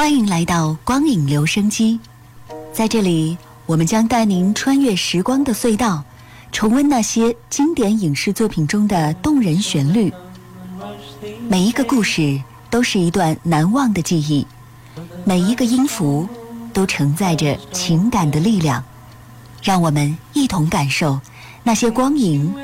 欢迎来到光影留声机，在这里，我们将带您穿越时光的隧道，重温那些经典影视作品中的动人旋律。每一个故事都是一段难忘的记忆，每一个音符都承载着情感的力量。让我们一同感受那些光影